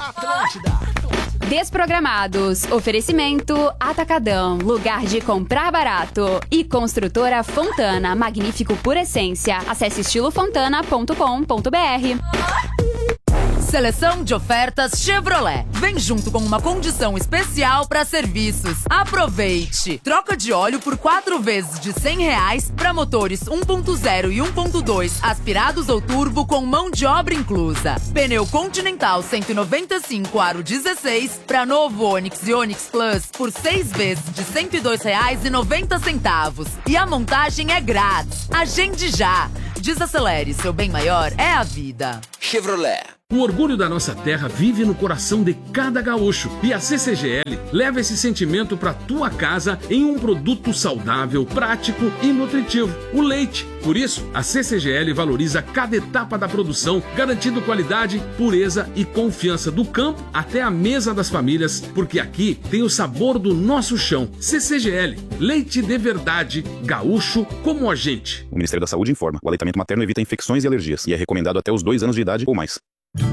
Desprogramados. Oferecimento Atacadão, lugar de comprar barato. E Construtora Fontana, magnífico por essência. Acesse estilofontana.com.br. Seleção de ofertas Chevrolet. Vem junto com uma condição especial para serviços. Aproveite! Troca de óleo por 4 vezes de R$100 para motores 1.0 e 1.2 aspirados ou turbo com mão de obra inclusa. Pneu Continental 195 aro 16 para novo Onix e Onix Plus por 6 vezes de R$102,90. E a montagem é grátis. Agende já! Desacelere, seu bem maior é a vida. Chevrolet. O orgulho da nossa terra vive no coração de cada gaúcho. E a CCGL leva esse sentimento para tua casa em um produto saudável, prático e nutritivo: o leite. Por isso, a CCGL valoriza cada etapa da produção, garantindo qualidade, pureza e confiança do campo até a mesa das famílias, porque aqui tem o sabor do nosso chão. CCGL, leite de verdade, gaúcho como a gente. O Ministério da Saúde informa: o aleitamento materno evita infecções e alergias e é recomendado até os 2 anos de idade ou mais.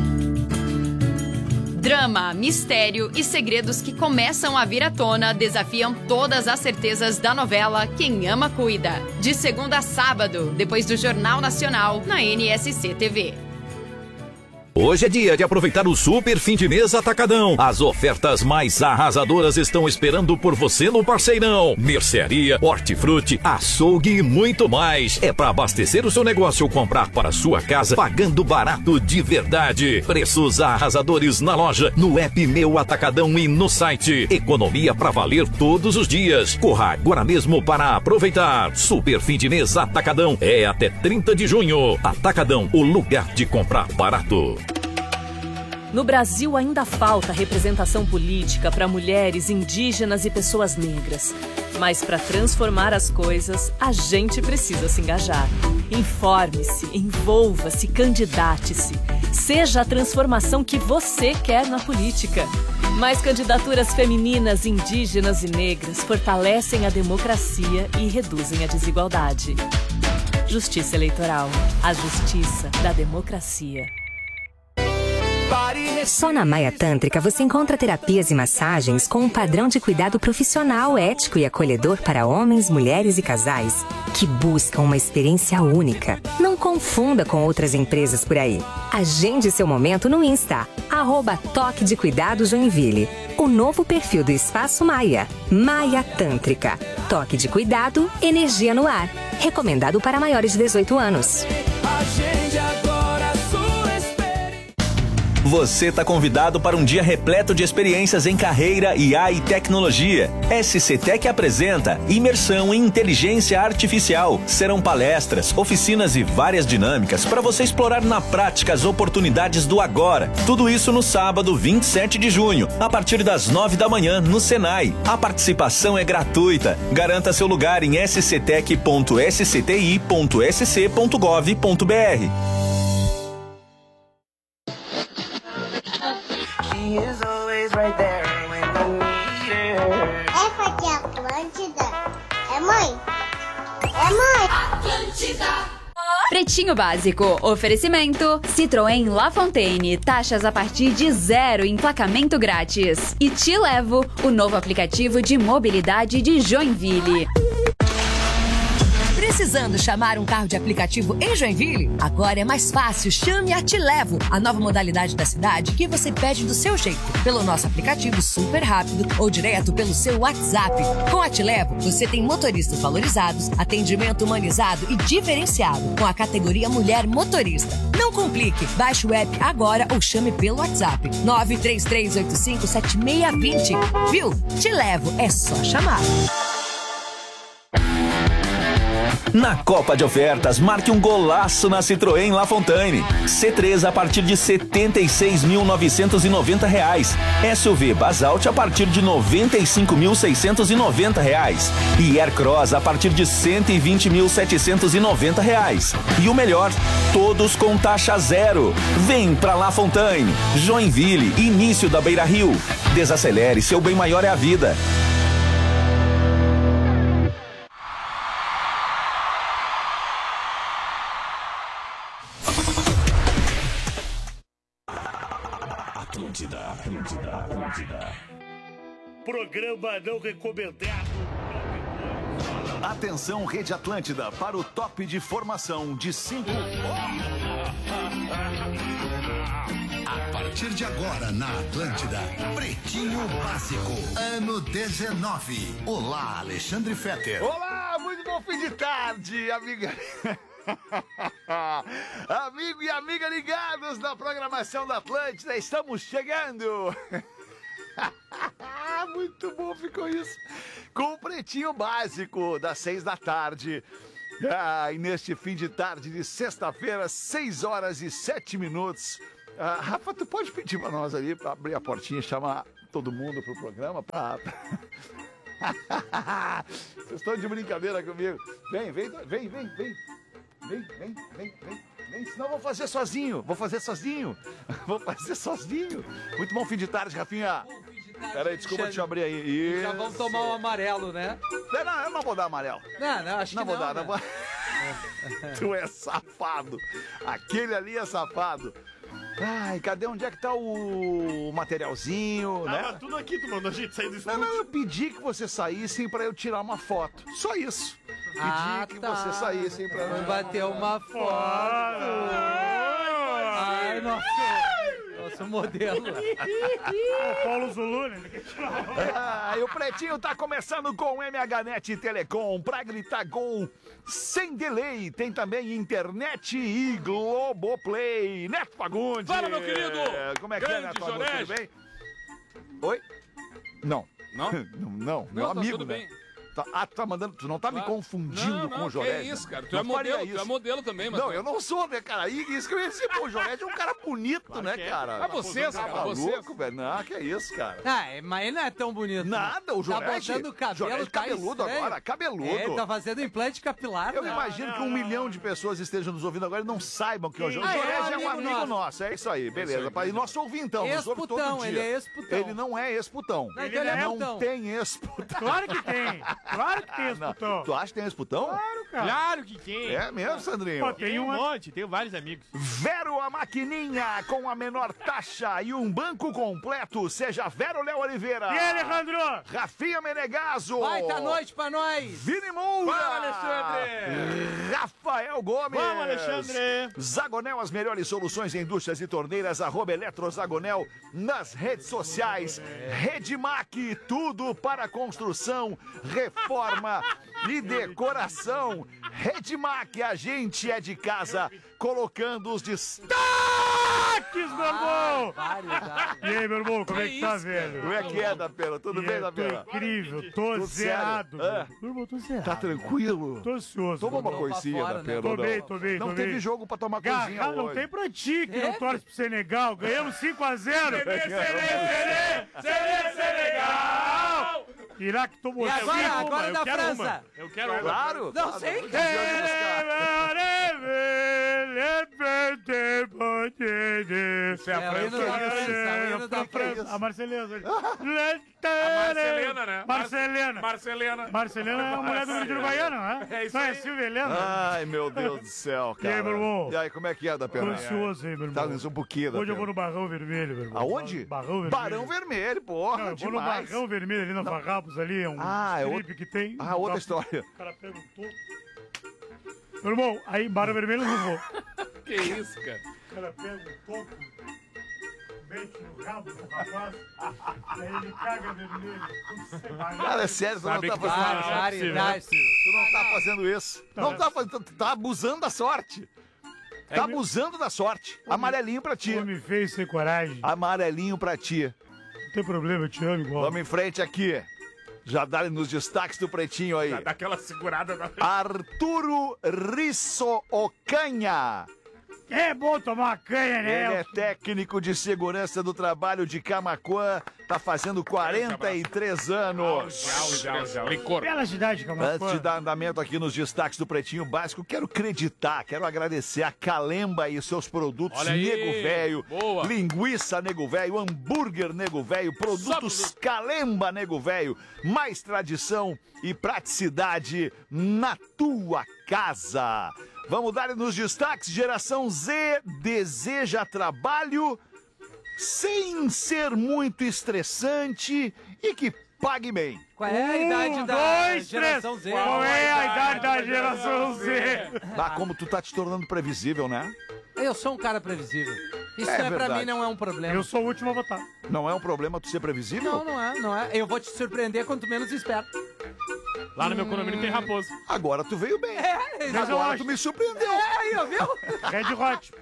Drama, mistério e segredos que começam a vir à tona desafiam todas as certezas da novela Quem Ama Cuida. De segunda a sábado, depois do Jornal Nacional, na NSC TV. Hoje é dia de aproveitar o super fim de mês Atacadão. As ofertas mais arrasadoras estão esperando por você no Parceirão. Mercearia, hortifruti, açougue e muito mais. É para abastecer o seu negócio ou comprar para sua casa, pagando barato de verdade. Preços arrasadores na loja, no app Meu Atacadão e no site. Economia para valer todos os dias. Corra agora mesmo para aproveitar. Super fim de mês Atacadão é até 30 de junho. Atacadão, o lugar de comprar barato. No Brasil ainda falta representação política para mulheres, indígenas e pessoas negras. Mas para transformar as coisas, a gente precisa se engajar. Informe-se, envolva-se, candidate-se. Seja a transformação que você quer na política. Mais candidaturas femininas, indígenas e negras fortalecem a democracia e reduzem a desigualdade. Justiça Eleitoral. A justiça da democracia. Só na Maia Tântrica você encontra terapias e massagens com um padrão de cuidado profissional, ético e acolhedor para homens, mulheres e casais que buscam uma experiência única. Não confunda com outras empresas por aí. Agende seu momento no Insta, @Toque de Cuidado Joinville. O novo perfil do Espaço Maia. Maia Tântrica. Toque de cuidado, energia no ar. Recomendado para maiores de 18 anos. Agende agora a sua experiência. Você está convidado para um dia repleto de experiências em carreira, IA e tecnologia. SC Tech apresenta Imersão em Inteligência Artificial. Serão palestras, oficinas e várias dinâmicas para você explorar na prática as oportunidades do agora. Tudo isso no sábado, 27 de junho, a partir das 9 da manhã, no Senai. A participação é gratuita. Garanta seu lugar em sctech.sci.sc.gov.br. Essa aqui é Atlântida. É mãe? É mãe? Atlântida. Pretinho Básico. Oferecimento Citroën La Fontaine. Taxas a partir de 0, emplacamento grátis. E Te Levo, o novo aplicativo de mobilidade de Joinville. Precisando chamar um carro de aplicativo em Joinville? Agora é mais fácil. Chame a Te Levo, a nova modalidade da cidade que você pede do seu jeito, pelo nosso aplicativo super rápido ou direto pelo seu WhatsApp. Com a Te Levo, você tem motoristas valorizados, atendimento humanizado e diferenciado, com a categoria Mulher Motorista. Não complique, baixe o app agora ou chame pelo WhatsApp 933857620. Viu? Te Levo, é só chamar. Na Copa de Ofertas, marque um golaço na Citroën La Fontaine. C3 a partir de R$ 76.990. SUV Basalt a partir de R$ 95.690. E Aircross a partir de R$ 120.790. E o melhor, todos com taxa zero. Vem pra La Fontaine. Joinville, início da Beira Rio. Desacelere, seu bem maior é a vida. Atlântida. Programa não recomendado. Atenção, Rede Atlântida, para o top de formação de 5. A partir de agora, na Atlântida, Pretinho Básico, ano 19. Olá, Alexandre Fetter. Olá, muito bom fim de tarde, amiga. Amigo e amiga ligados na programação da Atlântida, estamos chegando. Muito bom ficou isso. Com o Pretinho Básico, das 6 da tarde. E neste fim de tarde de sexta-feira, 6 horas e 7 minutos. Rafa, tu pode pedir pra nós ali, pra abrir a portinha e chamar todo mundo pro programa? Vocês estão de brincadeira comigo. Vem, senão eu vou fazer sozinho. Muito bom fim de tarde, Rafinha. Peraí, desculpa, deixa eu abrir aí. Isso. Já vamos tomar um amarelo, né? Não, eu não vou dar amarelo. Não, acho que não. Não vou dar. Tu é safado. Aquele ali é safado. Ai, cadê? Onde é que tá o materialzinho, né? Tava tudo aqui, tu mandou a gente sair do estúdio. Não, eu pedi que vocês saíssem pra eu tirar uma foto. Só isso. Pedi que vocês saíssem pra... Vamos bater uma foto. Ai, nosso modelo. O Paulo Zulu, né? E o Pretinho tá começando com MHNet Telecom, pra gritar gol sem delay. Tem também internet e Globoplay. Neto Fagundes. Fala, meu querido. Como é que é, Neto Fagundes? Tudo bem? Oi? Não. Não, meu tá amigo, tudo né? bem. Tu tá mandando, tu não tá me confundindo com o Joré. Que isso, cara. Tu é modelo também, mas. Não, eu não sou, né, cara? Isso que eu ia dizer, pô, o Joré é um cara bonito, né, cara? Vocês, cara. Tá louco, velho? Não, que é isso, cara. Mas ele não é tão bonito. Nada, o Joré. Tá botando o cabelo, tá cabeludo agora, cabeludo. Ele tá fazendo implante capilar. Eu imagino que 1 milhão de pessoas estejam nos ouvindo agora e não saibam que o Joré é um amigo nosso. É isso aí, beleza. E nosso ouvintão, nos ouve todo dia. Ele é ex-putão. Ele não é ex-putão. Ele não tem ex-putão. Claro que tem ex-putão. Tu acha que tem ex-putão? Claro, cara. Claro que tem. É mesmo, Sandrinho? Pô, tem um monte, tenho vários amigos. Vero a maquininha com a menor taxa e um banco completo. Seja Vero Léo Oliveira. E aí, Alejandro? Rafinha Menegaso. Baita noite pra nós. Vini Moura. Fala, Alexandre. Rafael Gomes. Vamos, Alexandre. Zagonel, as melhores soluções em indústrias e torneiras. @Eletrozagonel nas redes sociais. Redmac, tudo para construção, reforma e decoração. Redmac, a gente é de casa, colocando os destaques, meu irmão! E aí, meu irmão, como é que tá, velho? Como é que é, Dapena? Tudo bem, Dapena? Tô incrível, tô zerado. Meu irmão, tô zerado. Tá tranquilo? Tô ansioso. Toma uma coisinha, Dapena. Tô bem. Não teve jogo pra tomar coisinha hoje. Não tem pra ti, que não torce pro Senegal. Ganhamos 5-0. Senegal! Iraque tomou 5. Agora da França. Eu quero uma. Claro. Não sei. Isso é a França. A Marcelena. né? Marcelena é a mulher do Rio Baiano, né? É isso aí. aí. Não é Silvia Helena? Ai, meu Deus do céu, cara. E aí, meu irmão? E aí, como é que é, Dapena? Tô ansioso aí, meu irmão. Tá um pouquinho, Hoje eu vou no Barrão Vermelho, meu irmão. Aonde? Barrão Vermelho. Barão Vermelho, porra, Não, eu vou demais. no Barrão Vermelho, ali na Farrapos, ali, é um strip que tem. outra história. O cara pega um topo. Meu irmão, aí em Barão Vermelho eu não vou. Que isso, cara? O cara pega um topo, mete no rabo do rapaz, aí ele caga vermelho. Cara, é sério, tu não tá fazendo isso. Tu não tá fazendo isso. Não tá fazendo, tá abusando da sorte. Tá abusando da sorte. Amarelinho pra ti. Me fez sem coragem. Amarelinho pra ti. Não tem problema, eu te amo igual. Vamos em frente aqui. Já dá nos destaques do Pretinho aí. Dá aquela segurada na... Arturo Risso Ocanha. É bom tomar uma canha, né? Ele é técnico de segurança do trabalho de Camaquã, tá fazendo 43 anos. Licor. Bela cidade, Camaquã. Antes de dar andamento aqui nos destaques do Pretinho Básico, quero agradecer a Calemba e seus produtos. Olha aí. Nego Velho, Boa. linguiça Nego Velho, hambúrguer Nego Velho, produtos Calemba Nego Velho, mais tradição e praticidade na tua casa. Vamos dar nos destaques. Geração Z deseja trabalho sem ser muito estressante e que pague bem. Qual é a idade da geração Z? Qual é a idade da geração Z? Ah, como tu tá te tornando previsível, né? Eu sou um cara previsível. Isso É pra verdade. mim não é um problema. Eu sou o último a votar. Não é um problema tu ser previsível? Não é. Eu vou te surpreender quanto menos espero. Lá no meu condomínio tem raposo. Agora tu veio bem. Mas eu Agora acho. tu me surpreendeu. Aí, ó, viu? Red Hot.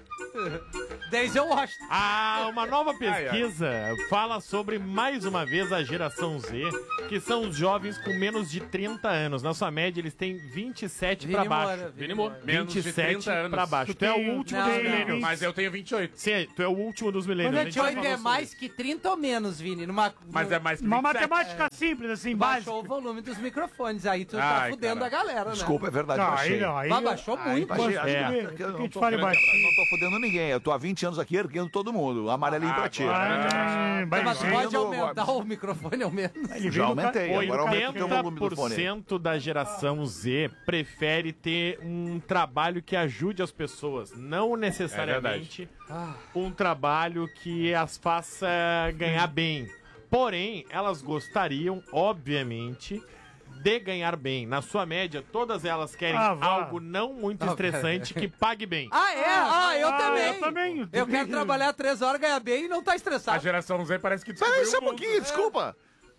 Denzel Washington. Uma nova pesquisa fala sobre, mais uma vez, a geração Z, que são os jovens com menos de 30 anos. Na sua média, eles têm 27 pra baixo. Vini Moura. Menos de 27 30 anos. pra baixo. Tu é o último dos milênios. Mas eu tenho 28. Sim, tu é o último dos milênios. 28 é mais que 30 ou menos, Vini? Mas é mais que Uma 27. matemática simples, assim, básica. Baixou o volume dos microfones, aí tu tá Ai, fudendo cara. a galera, né? Desculpa, é verdade, Não, baixei. aí não, aí Mas baixou muito. Baixei, acho É. que eu Que a não gente tô fale fudendo- baixinho. não tô fudendo ninguém. Eu tô há 20 anos aqui erguendo todo mundo. Amarelinho pra ti. Mas Sim, pode eu- aumentar o microfone ao menos. Já aumentei. Agora aumenta o teu volume do fone. 80% da geração Z prefere ter um trabalho que ajude as pessoas, não necessariamente um trabalho que as faça ganhar bem. Porém, elas gostariam, obviamente, de ganhar bem. Na sua média, todas elas querem algo não muito estressante que pague bem. Ah, é? Eu também. Eu também. Eu quero trabalhar 3 horas, ganhar bem e não tá A estressado. geração Z parece que Peraí, descobriu só um o mundo. pouquinho, desculpa.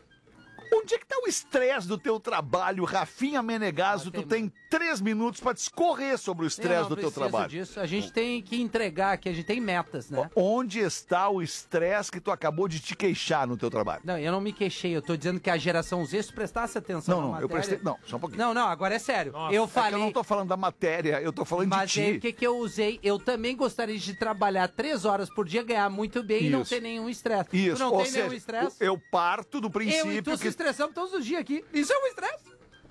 Onde é que tá o estresse do teu trabalho, Rafinha Menegaso? Tu tem 3 minutos pra discorrer sobre o estresse do teu trabalho. Disso. A gente tem que entregar aqui, a gente tem metas, né? Onde está o estresse que tu acabou de te queixar no teu trabalho? Não, eu não me queixei, eu tô dizendo que a geração Z, se prestasse atenção Não, na não, matéria... eu prestei... Não, só um pouquinho. Não, agora é sério. Nossa, eu é que falei... eu não tô falando da matéria, eu tô falando Mas de aí, ti. o que eu usei? Eu também gostaria de trabalhar 3 horas por dia, ganhar muito bem e não Isso. ter nenhum estresse. Isso, Tu não ou tem seja, nenhum estresse? eu parto do princípio Eu e tu que... se estressamos todos os dias aqui. Isso é um estresse?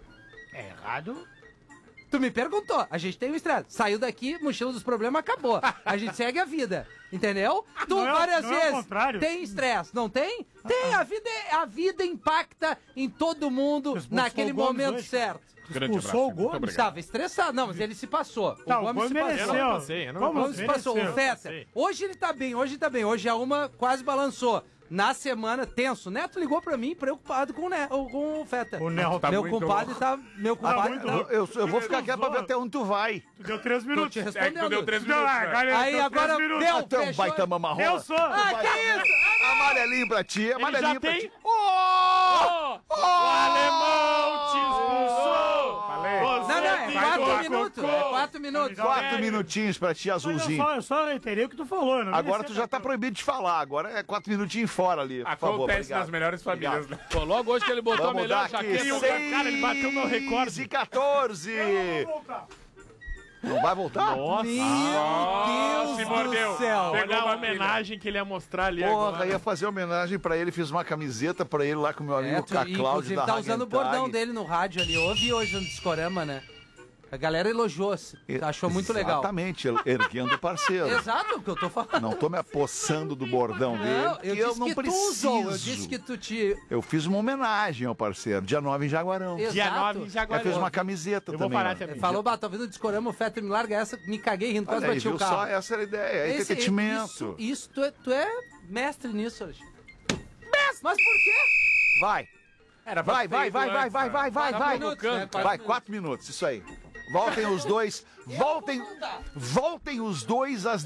É errado. Tu me perguntou, a gente tem um estresse. Saiu daqui, mochila dos problemas, acabou. A gente segue a vida, entendeu? Tu Não é- várias não é o vezes contrário. tem estresse, não tem? Tem, a vida impacta em todo mundo naquele o Gomes momento hoje. certo. Grande Expulsou abraço, o Gomes? muito obrigado. Estava estressado, não, mas ele se passou. Tá, o Gomes se mereceu. passou. Eu não passei, eu não O Gomes se passou. mereceu. O Feta, hoje ele tá bem, hoje a uma quase balançou. Na semana, tenso. Neto ligou pra mim, preocupado com o Feta. O Neto tá meu muito compadre louco. tá... Meu compadre muito tá... louco. Eu vou ficar quieto pra ver até onde tu vai. Tu deu 3 Tô minutos. te É que tu respondendo. deu 3 Não, minutos, né? galera, Aí deu agora 3 minutos. deu, Até um fechou. baita mamarrola. Eu sou. Ah, que isso? Amarelinho pra ti, amarelinho já pra tem? ti. Oh! O alemão te expulsou! Falei. Não, é Você 4 tem minutos. cocô. É 4 minutos. 4 minutinhos pra ti, Mas azulzinho. eu só não entendi o que tu falou. Não Agora merecia tu já tá tanto. proibido de falar. Agora é 4 minutinhos fora ali. Por favor, Acontece obrigado. nas melhores famílias, né? Pô, logo hoje que ele botou a Vamos melhor dar aqui jaqueta. Cara, ele bateu meu recorde. 6h14. Não vai voltar? Nossa! Meu se Deus mordeu. do céu. Olha Pegou a uma homenagem que ele ia mostrar ali Porra, agora. ia fazer homenagem pra ele. Fiz uma camiseta pra ele lá com o meu amigo Cláudio Inclusive da tá usando o bordão Hagentag. dele no rádio ali. Ouvi hoje no Discorama, né? A galera elogiou, achou muito legal. Exatamente, erguendo o parceiro. Exato, o que eu tô falando. Não tô me apossando do bordão dele, Não, porque eu eu disse não que preciso. tu usou, eu disse que tu te... Eu fiz uma homenagem ao parceiro, dia 9 em Jaguarão. Exato. Dia 9 em Eu Jaguarão. fiz uma camiseta Eu vou também. parar ó. de Ele falou, tá ouvindo o Discorama, o Feta me larga essa, me caguei rindo, quase Olha aí, bati viu o carro. só? Essa era a ideia, é entretenimento. Isso tu é mestre nisso, Alexandre. Mestre! Mas por quê? Vai. Era pra Vai, ter vai, ido vai, antes, vai, vai, né? vai, vai, 4 vai. minutos, né? 4 Vai, minutos. 4 minutos, isso aí. Voltem os dois, voltem os dois às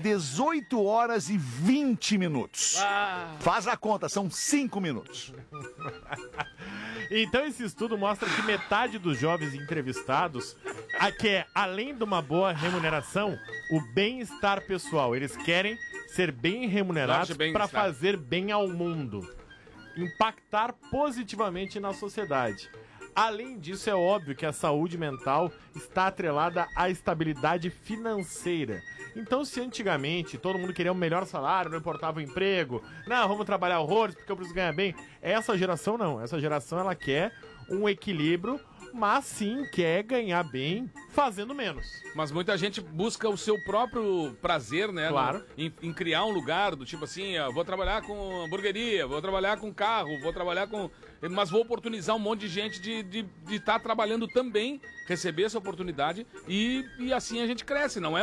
18h20. Faz a conta, são 5 minutos. Então esse estudo mostra que metade dos jovens entrevistados quer, além de uma boa remuneração, o bem-estar pessoal. Eles querem ser bem remunerados Jorge bem-estar. para fazer bem ao mundo, impactar positivamente na sociedade. Além disso, é óbvio que a saúde mental está atrelada à estabilidade financeira. Então, se antigamente todo mundo queria um melhor salário, não importava o emprego, não, vamos trabalhar horrores porque eu preciso ganhar bem, essa geração não. Essa geração, ela quer um equilíbrio, mas sim quer ganhar bem fazendo menos. Mas muita gente busca o seu próprio prazer, né? Claro. Em criar um lugar do tipo assim, ó, vou trabalhar com hamburgueria, vou trabalhar com carro, vou trabalhar com... Mas vou oportunizar um monte de gente de estar trabalhando também, receber essa oportunidade e assim a gente cresce. Não é o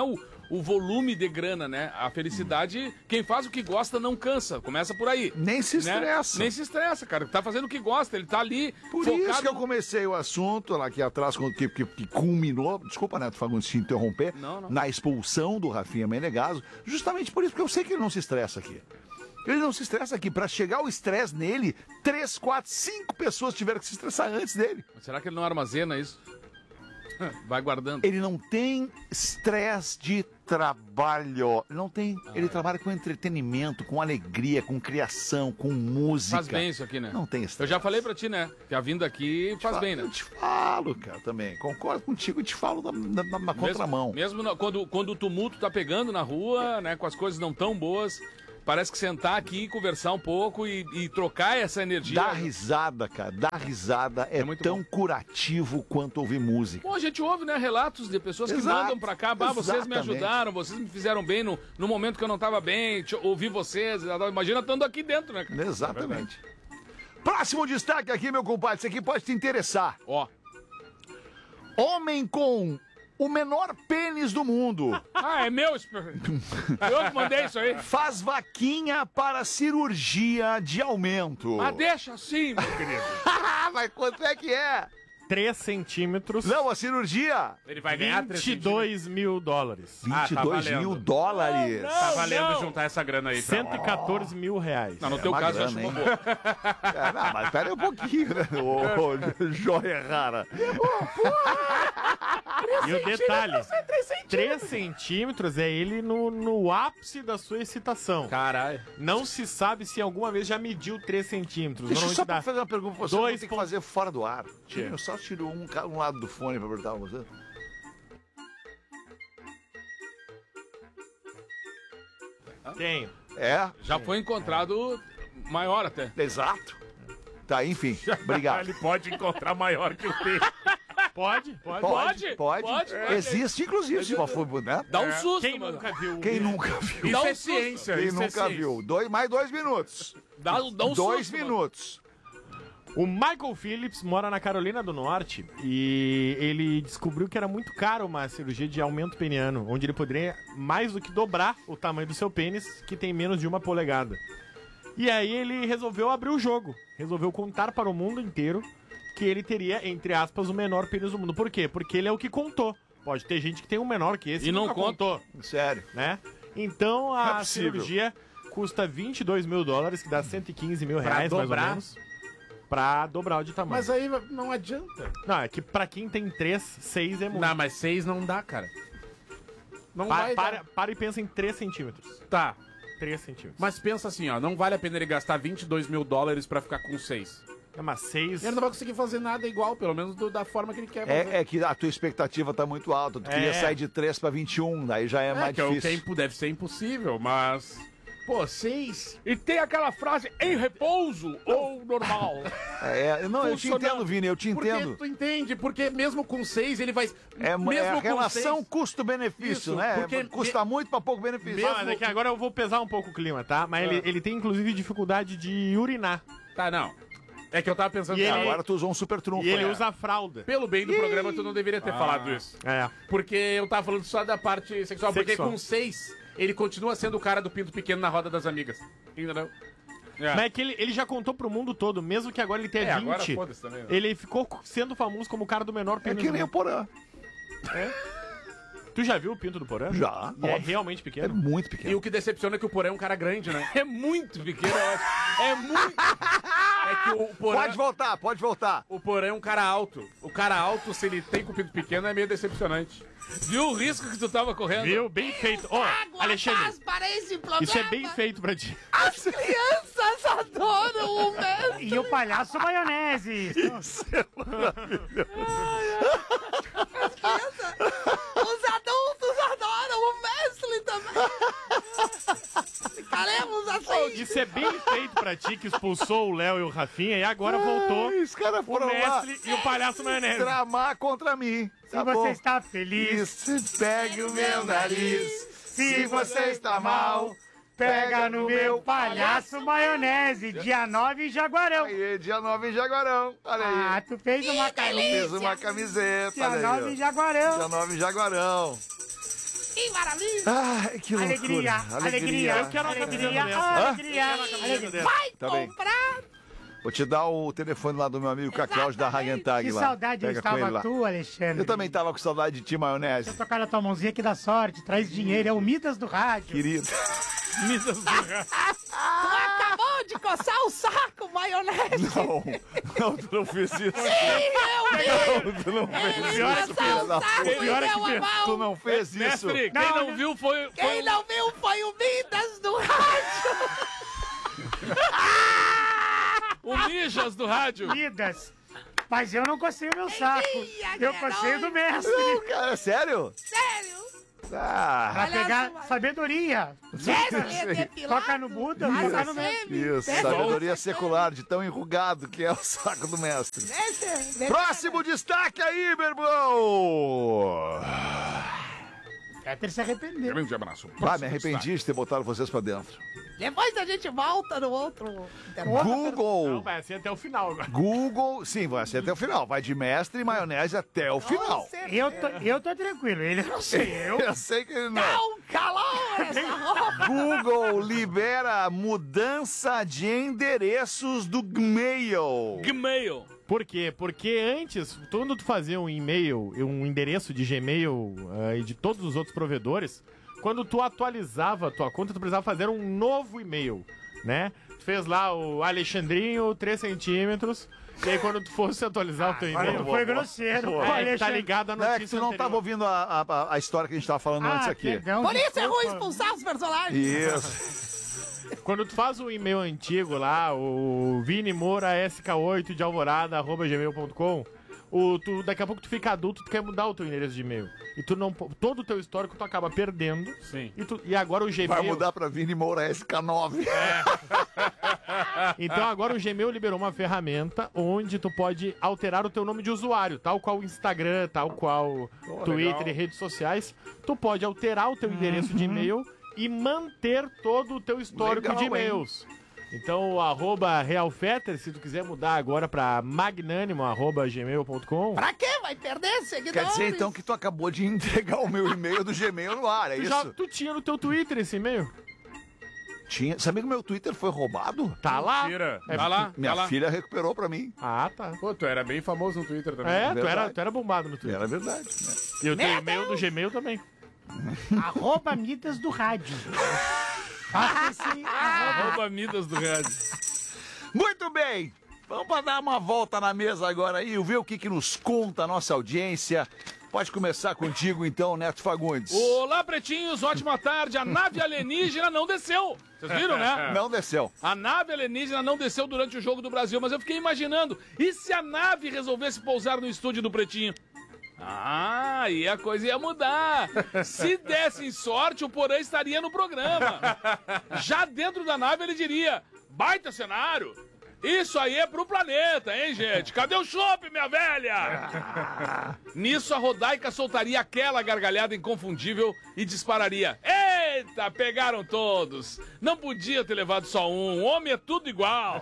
o volume de grana, né? A felicidade, quem faz o que gosta não cansa. Começa por aí. Nem se estressa. Nem se estressa, cara. Tá fazendo o que gosta, ele tá ali Por focado. isso que eu comecei o assunto lá aqui atrás, que culminou, desculpa, Neto Fagundes, te interromper, Não. na expulsão do Rafinha Menegaso, justamente por isso, porque eu sei que ele não se estressa aqui. Ele não se estressa aqui. Pra chegar o estresse nele, 3, 4, 5 pessoas tiveram que se estressar antes dele. Será que ele não armazena isso? Vai guardando. Ele não tem estresse de trabalho. Ele não tem. Ele trabalha com entretenimento, com alegria, com criação, com música. Faz bem isso aqui, né? Não tem estresse. Eu já falei pra ti, né? Que a vinda aqui faz bem, né? Eu te falo, cara, também. Concordo contigo e te falo na contramão. Mesmo quando o tumulto tá pegando na rua, né? Com as coisas não tão boas, parece que sentar aqui, conversar um pouco e trocar essa energia. Dar risada, cara. Dar risada é tão curativo quanto ouvir música. Bom, a gente ouve, né, relatos de pessoas que Exato, mandam pra cá, vocês me exatamente. ajudaram, vocês me fizeram bem no momento que eu não tava bem, ouvi vocês, imagina estando aqui dentro, né, cara? Exatamente. Próximo destaque aqui, meu compadre, isso aqui pode te interessar. Ó. Homem com o menor pênis do mundo. Ah, é meu? Eu que mandei isso aí. Faz vaquinha para cirurgia de aumento. Mas deixa assim, meu querido. Mas quanto é que é? 3 centímetros. Não, a cirurgia. Ele vai ganhar 3 22 mil dólares. 22 mil dólares. Tá valendo juntar essa grana aí. 114 mil reais. Não, no teu uma caso eu grana, acho uma hein? boa. Não, mas pera aí um pouquinho, né? Ô, joia rara. E o detalhe, 3 centímetros é ele no ápice da sua excitação. Caralho. Não se sabe se alguma vez já mediu 3 centímetros. Deixa eu Normalmente só dá fazer uma pergunta pra você. dois Eu tenho que fazer fora do ar. Eu só tiro um lado do fone pra perguntar pra você. Tenho. É? Já foi encontrado maior até. Exato. Tá, enfim. Obrigado. Ele pode encontrar maior que o dele. Pode. Pode. Existe, inclusive, se for, né? Dá um susto, Quem mano. nunca viu? Quem nunca viu? Isso um é susto. ciência. Quem isso é nunca ciência. viu? Mais 2 minutos. Dá um 2 susto, mano. minutos. O Michael Phillips mora na Carolina do Norte e ele descobriu que era muito caro uma cirurgia de aumento peniano, onde ele poderia mais do que dobrar o tamanho do seu pênis, que tem menos de 1 polegada. E aí ele resolveu abrir o jogo, resolveu contar para o mundo inteiro que ele teria, entre aspas, o menor pênis do mundo. Por quê? Porque ele é o que contou. Pode ter gente que tem um menor que esse E não nunca contou, Sério. né? Então Não é a possível. cirurgia custa 22 mil dólares, que dá 115 mil Pra reais, mais ou dobrar? menos. Pra dobrar o de tamanho. Mas aí não adianta. Não, é que pra quem tem 3, 6 é muito. Não, mas 6 não dá, cara. Não vai dar. Para e pensa em 3 centímetros. Tá. 3 centímetros. Mas pensa assim, ó. Não vale a pena ele gastar 22 mil dólares pra ficar com 6. É, mas 6... Ele não vai conseguir fazer nada igual, pelo menos da forma que ele quer fazer. É que a tua expectativa tá muito alta. Tu queria sair de 3 pra 21, daí já é mais que o difícil. tempo deve ser impossível, mas... Pô, 6... E tem aquela frase, em repouso ou normal. Não, eu te Funcionando. entendo, Vini, eu te entendo. Porque tu entende, porque mesmo com 6 ele vai... É mesmo a relação com 6, custo-benefício, Isso, né? porque Custa muito pra pouco benefício. Ah, mas é que agora eu vou pesar um pouco o clima, tá? Mas ele tem, inclusive, dificuldade de urinar. Tá, não. É que eu tava pensando... E ele- Agora tu usou um super trunfo. E ele né? usa fralda. Pelo bem do programa, tu não deveria ter falado isso. É. Porque eu tava falando só da parte sexual. Porque Sexual. com 6, ele continua sendo o cara do pinto pequeno na roda das amigas. Entendeu? Mas é que ele já contou pro mundo todo, mesmo que agora ele tenha 20. Agora foda-se também, né? Ele ficou sendo famoso como o cara do menor É pênis. que do nem o mundo. Porã. Tu já viu o pinto do Porã? Já, E é óbvio. realmente É pequeno? muito E pequeno. o que decepciona é que o Porã é um cara grande, né? É muito pequeno, eu acho. É muito. É que o Porã... Pode voltar. O Porã é um cara alto. O cara alto, se ele tem com o pinto pequeno, é meio decepcionante. Viu o risco que tu tava correndo? Viu? Bem feito. Ó, Alexandre, isso é bem feito pra ti. As crianças adoram o mesmo. E o palhaço maionese. Os adultos adoram o Messi também. Ficaremos assim. Isso é bem feito pra ti, que expulsou o Léo e o Rafinha, e agora voltou Os caras o foram lá Mestre e o palhaço maionese. tramar contra mim. Se você está feliz, pegue o meu nariz. se você está mal, pega no meu palhaço maionese. Dia 9 em Jaguarão. Aí, dia 9 em Jaguarão. Olha aí. Ah, tu fez uma camisa. Fez uma camiseta. Dia olha aí, 9 ó. em Jaguarão. Dia 9 em Jaguarão. Que maravilha! Ai, que loucura. Alegria. Eu quero uma camiseta dessa. Alegria. Vai Tá bem. comprar! Vou te dar o telefone lá do meu amigo Cacau da Hagentag Que lá. saudade eu Pega com ele estava lá. tu, Alexandre. Eu também tava com saudade de ti, maionese. Tocar na tua mãozinha que dá sorte, traz dinheiro, é o Midas do rádio. Querido. Midas do rádio. Tu acabou de coçar o saco, maionese. Não, tu não fez isso. Sim, tu não fez isso. Pior é que fez. Pior é que fez. Tu não fez isso. Mestre, quem não viu foi... Quem não viu foi o Midas do rádio. O Mijas do rádio. Midas. Mas eu não cocei o meu saco. Eu cocei o do mestre. Não, cara, sério? Sério? Ah. Pra pegar sabedoria. Toca no Buda, toca no mestre. Isso, sabedoria secular, de tão enrugado que é o saco do mestre. Próximo destaque aí, meu irmão! Peter se arrependeu. Grande abraço. Ah, me arrependi de ter botado vocês pra dentro. Depois a gente volta no outro. Google. Não, vai ser até o final agora. Google, sim, vai ser até o final. Vai de mestre e maionese até o final. Eu tô tranquilo, ele não sei. Eu sei que ele não. Não, calor essa roupa. Google libera mudança de endereços do Gmail. Gmail. Por quê? Porque antes, quando tu fazia um e-mail, um endereço de Gmail e de todos os outros provedores, quando tu atualizava a tua conta, tu precisava fazer um novo e-mail, né? Tu fez lá o Alexandrinho, 3 centímetros, e aí quando tu fosse atualizar o teu e-mail... Foi grosseiro. Tá ligado a Não, notícia é que tu não anterior. tava ouvindo a história que a gente tava falando antes aqui. Por isso é ruim expulsar os personagens. Isso. Quando tu faz um e-mail antigo lá, o vinimorask8 de alvorada@gmail.com, daqui a pouco tu fica adulto, tu quer mudar o teu endereço de e-mail. E tu não, todo o teu histórico tu acaba perdendo. Sim. E agora o Gmail... Vai mudar pra Vini Moura SK9. Então agora o Gmail liberou uma ferramenta onde tu pode alterar o teu nome de usuário, tal qual o Instagram, tal qual Twitter legal. e redes sociais. Tu pode alterar o teu endereço de e-mail e manter todo o teu histórico Legal, de e-mails. Então, o @realfetter, se tu quiser mudar agora pra magnânimo@gmail.com. Pra quê? Vai perder seguidores. Quer dizer, então, que tu acabou de entregar o meu e-mail do Gmail no ar, é isso? Tu tinha no teu Twitter esse e-mail? Tinha. Sabia que o meu Twitter foi roubado? Tá lá. Mentira. Tá lá, Minha tá lá. filha recuperou pra mim. Ah, tá. Pô, tu era bem famoso no Twitter também. É, verdade. tu era bombado no Twitter. Era verdade. Né? E o teu e-mail do Gmail também. @Midas do rádio. Arroba Midas do rádio. Muito bem. Vamos para dar uma volta na mesa agora aí, ver o que nos conta a nossa audiência. Pode começar contigo então, Neto Fagundes. Olá, pretinhos, ótima tarde. A nave alienígena não desceu. Vocês viram, né? Não desceu. A nave alienígena não desceu durante o Jogo do Brasil, mas eu fiquei imaginando, e se a nave resolvesse pousar no estúdio do Pretinho? Ah, e a coisa ia mudar. Se dessem sorte, o Porã estaria no programa. Já dentro da nave ele diria, baita cenário. Isso aí é pro planeta, hein, gente? Cadê o chopp, minha velha? Nisso, a Rodaica soltaria aquela gargalhada inconfundível e dispararia. Eita, pegaram todos. Não podia ter levado só um. Homem é tudo igual.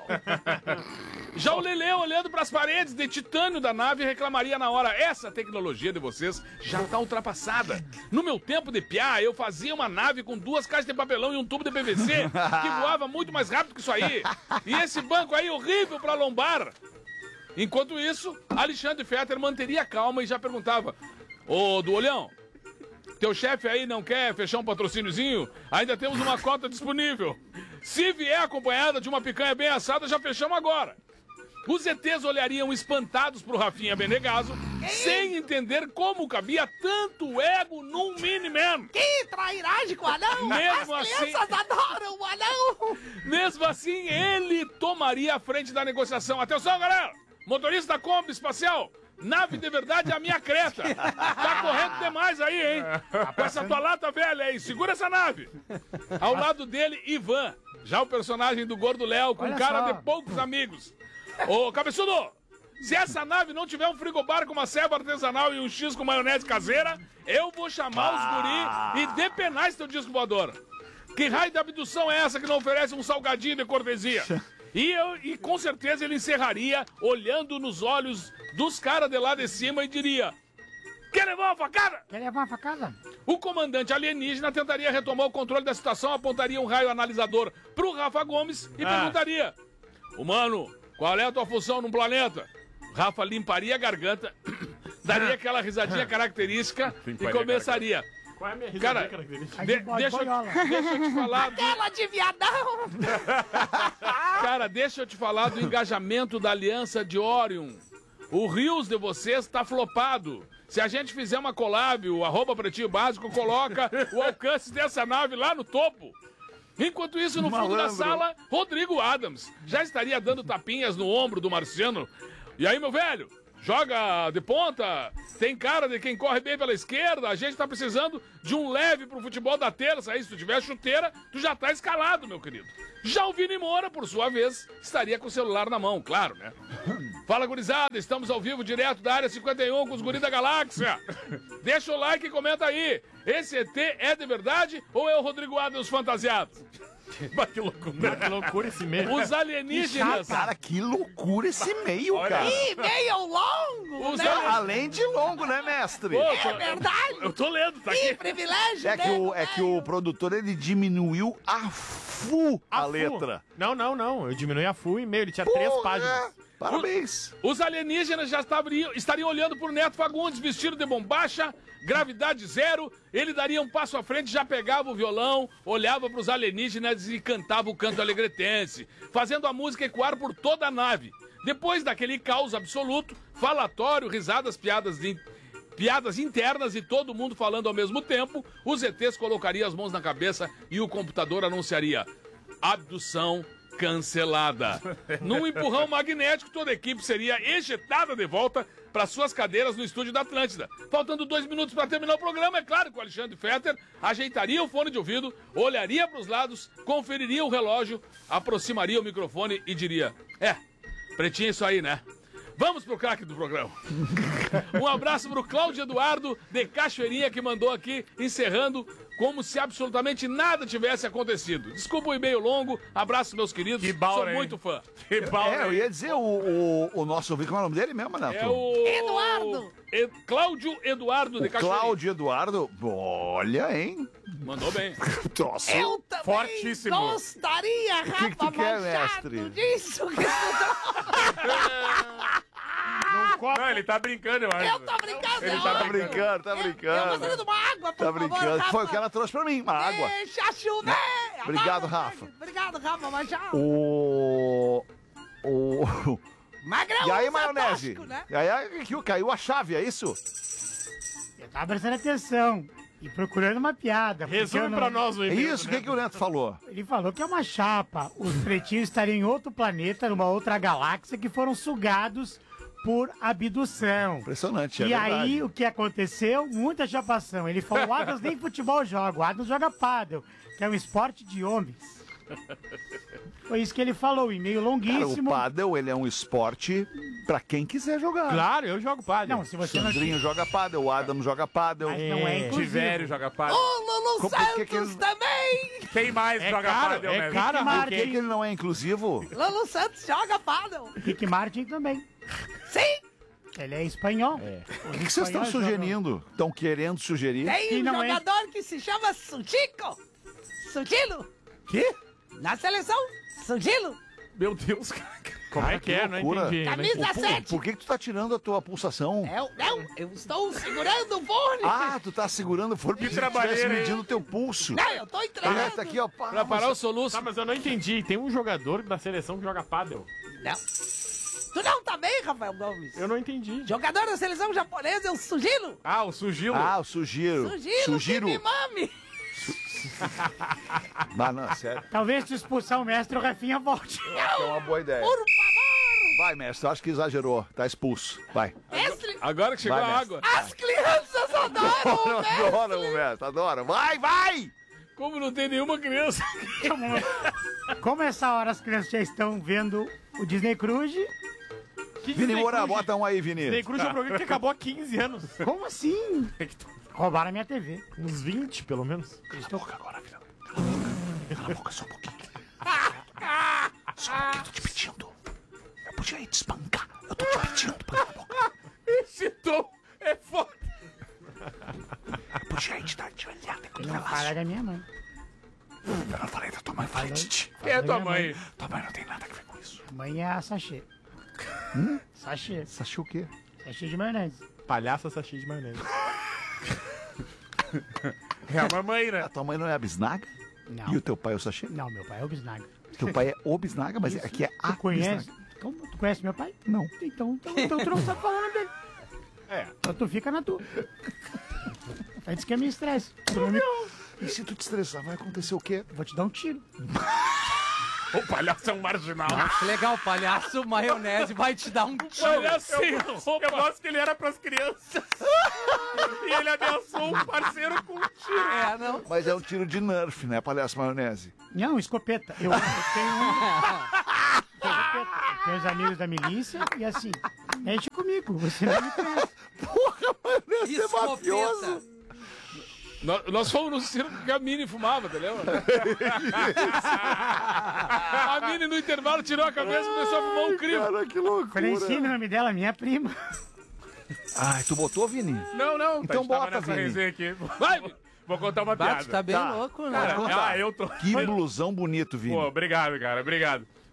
Já o Lelê, olhando pras paredes de titânio da nave, reclamaria na hora. Essa tecnologia de vocês já tá ultrapassada. No meu tempo de piá, eu fazia uma nave com 2 caixas de papelão e um tubo de PVC que voava muito mais rápido que isso aí. E esse banco aí horrível pra lombar. Enquanto isso, Alexandre Fetter manteria calma e já perguntava: ô, do olhão, teu chefe aí não quer fechar um patrocíniozinho? Ainda temos uma cota disponível. Se vier acompanhada de uma picanha bem assada, já fechamos agora. Os ETs olhariam espantados pro Rafinha Benegaso, sem entender como cabia tanto ego num Miniman. Que trairagem com o anão! Mesmo As assim- crianças adoram o anão! Mesmo assim, ele tomaria a frente da negociação. Atenção, galera! Motorista da Kombi Espacial, nave de verdade é a minha creta. Tá correndo demais aí, hein? Com essa tua lata velha aí, segura essa nave. Ao lado dele, Ivan, já o personagem do Gordo Léo, com Olha cara só. de poucos amigos. Ô, cabeçudo, se essa nave não tiver um frigobar com uma ceva artesanal e um X com maionese caseira, eu vou chamar os guri e depenar esse teu disco voador. Que raio de abdução é essa que não oferece um salgadinho de cortesia? E com certeza ele encerraria olhando nos olhos dos caras de lá de cima e diria: quer levar uma facada? Quer levar uma facada? O comandante alienígena tentaria retomar o controle da situação, apontaria um raio analisador pro Rafa Gomes e perguntaria: humano, qual é a tua função no planeta? Rafa limparia a garganta, daria aquela risadinha característica e começaria. Qual é a minha risadinha Cara, característica? deixa eu te falar. Aquela de viadão! Cara, deixa eu te falar do engajamento da Aliança de Orion. O Rios de vocês tá flopado. Se a gente fizer uma collab, o @Pretinho Básico coloca o alcance dessa nave lá no topo. Enquanto isso, no fundo da sala, Rodrigo Adams já estaria dando tapinhas no ombro do Marciano. E aí, meu velho? Joga de ponta, tem cara de quem corre bem pela esquerda, a gente tá precisando de um leve pro futebol da terça, aí se tu tiver chuteira, tu já tá escalado, meu querido. Já o Vini Moura, por sua vez, estaria com o celular na mão, claro, né? Fala, gurizada, estamos ao vivo direto da área 51 com os guris da galáxia. Deixa o like e comenta aí, esse ET é de verdade ou é o Rodrigo Adams fantasiado? Que loucura esse meio. Os alienígenas. Cara, que loucura esse meio, cara. Ih, meio longo, né? Além de longo, né, mestre? Pô, É verdade. Eu tô lendo, tá Que aqui. privilégio, É que o produtor, ele diminuiu a letra. Não. Eu diminui a full e meio. Ele tinha 3 páginas. Parabéns. Os alienígenas já estariam olhando por Neto Fagundes, vestido de bombacha, gravidade zero. Ele daria um passo à frente, já pegava o violão, olhava para os alienígenas e cantava o canto alegretense, fazendo a música ecoar por toda a nave. Depois daquele caos absoluto, falatório, risadas, piadas internas e todo mundo falando ao mesmo tempo, os ETs colocariam as mãos na cabeça e o computador anunciaria: abdução cancelada. Num empurrão magnético, toda a equipe seria ejetada de volta para suas cadeiras no estúdio da Atlântida. Faltando 2 minutos para terminar o programa, é claro que o Alexandre Fetter ajeitaria o fone de ouvido, olharia para os lados, conferiria o relógio, aproximaria o microfone e diria: Pretinho isso aí, né? Vamos pro craque do programa. Um abraço pro Cláudio Eduardo de Cachoeirinha, que mandou aqui, encerrando como se absolutamente nada tivesse acontecido. Desculpa o e-mail longo, abraço, meus queridos, sou muito fã. Eu ia dizer o nosso ouvinte, como é o nome dele mesmo, Neto? É o... Eduardo! Cláudio Eduardo de Cachoeirinha. Cláudio Eduardo, olha, hein? Mandou bem. Troço Eu também fortíssimo. gostaria, Rafa que tu quer, Machado, mestre? disso que Não, ele tá brincando, eu acho. Eu tô brincando, Ele tá brincando, tá brincando. Eu gostaria de uma água, por Tá favor, brincando. Rafa. Foi o que ela trouxe pra mim, uma água. Deixa chover! Obrigado, Rafa. Obrigado, Rafa Machado. O... Magrão, E aí, usa maionese? tóxico, né? E aí, aqui, caiu a chave, é isso? Eu tava prestando atenção e procurando uma piada. porque Resume eu não- pra nós o É e-mail. isso, o que o Neto falou? Ele falou que é uma chapa. Os pretinhos estariam em outro planeta, numa outra galáxia, que foram sugados por abdução. Impressionante, é E verdade. aí, o que aconteceu? Muita chapação. Ele falou, o Adams nem futebol joga, o Adams joga pádel, que é um esporte de homens. Foi isso que ele falou, e-mail Cara, o longuíssimo. pádel, ele é um esporte pra quem quiser jogar. Claro, eu jogo pádel. Não, se você não... Sandrinho joga pádel, o Adam joga pádel. Mas não é inclusivo. Tivério joga pádel. O Lulu Por Santos que que ele- também! Quem mais É joga caro, pádel, é mesmo? caro. Por que ele não é inclusivo? Lulu Santos joga pádel. Rick Martin também. Sim! Ele é espanhol. O que vocês estão sugerindo? Estão querendo sugerir? Tem Que um não é- jogador que se chama Sutico. Sutilo. Quê? Na seleção, Sutilo. Meu Deus, cara. Como é que é? Não loucura. entendi. Camisa 7. Por que tu tá tirando a tua pulsação? Eu estou segurando o fone. Ah, tu tá segurando o fone Que porque tu trabalheira, estivesse hein? medindo o teu pulso. Não, eu tô entregando. Ah, tá aqui, ó. Pra parar o soluço. Tá, mas eu não entendi. Tem um jogador da seleção que joga pádel. Não. Tu não tá bem, Rafael Gomes? Eu não entendi. Jogador da seleção japonesa é o Sugilo. Ah, o Sugilo. Ah, o Sugiro. Sugilo, que me mame. Mas não, sério. Talvez se expulsar o mestre, o Rafinha volte. É uma boa ideia. Por favor. Vai, mestre, eu acho que exagerou. Tá expulso. Vai. Mestre, Agora que chegou Vai, a mestre. água. as crianças adoram o mestre. Adoro, mestre, adoro. Vai, vai! Como não tem nenhuma criança. Como essa hora as crianças já estão vendo o Disney Cruise, Vini Moura, bota um aí, Vini. Disney Cruise é um programa que acabou há 15 anos. como assim? Roubaram a minha TV. Uns 20, pelo menos. Agora, filha. Cala a boca só um pouquinho. Só um pouquinho, eu tô te pedindo. Eu podia ir te espancar. Eu tô te pedindo, cala a boca. Esse tom é foda. Eu Gente, tá de olhada. Ele não fala da minha mãe. Eu não falei da tua mãe, falei de ti. Quem é tua mãe? Tua mãe não tem nada a ver com isso. A mãe é a sachê. Sachê. Sachê o quê? Sachê de maionese. Palhaça sachê de maionese. É a mamãe, né? A tua mãe não é a bisnaga? Não. E o teu pai é o sachê? Não, meu pai é o bisnaga. Teu pai é o bisnaga, mas aqui é a Tu conhece? bisnaga. Como? Tu conhece meu pai? Não. Então tu não sabe falar o nome dele. É. Então tu fica na tua. Antes que eu me estresse. Tu não me... E se tu te estressar, vai acontecer o quê? Vou te dar um tiro. O palhaço é um marginal. Que legal, palhaço maionese vai te dar um tiro. Palhaço sem roupa. Eu gosto que ele era pras crianças. E ele ameaçou um parceiro com um tiro. É, não. Mas é um tiro de Nerf, né, palhaço maionese? Não, escopeta. Eu tenho eu tenho os amigos da milícia e assim, mexe comigo, você não me conhece. Porra, maionese é mafioso. Escopeta. Nós fomos no circo que a Mini fumava, tá ligado? A Mini no intervalo tirou a cabeça e começou a fumar um crivo. Cara, que loucura. Francine, o nome dela, minha prima. Ai, tu botou, Vini? Não. Então bota, nessa Vini. resenha aqui. Vai! Vou contar uma piada. Tu tá bem louco, né? Cara, eu tô... Que blusão bonito, Vini. Pô, obrigado, cara, obrigado.